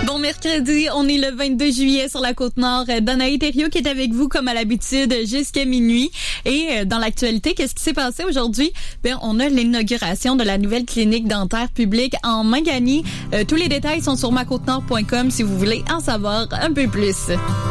Bon mercredi, on est le 22 juillet sur la Côte-Nord. Danaï Thériault qui est avec vous comme à l'habitude jusqu'à minuit. Et dans l'actualité, qu'est-ce qui s'est passé aujourd'hui? On a l'inauguration de la nouvelle clinique dentaire publique en Mangani. Tous les détails sont sur macôtenord.com si vous voulez en savoir un peu plus.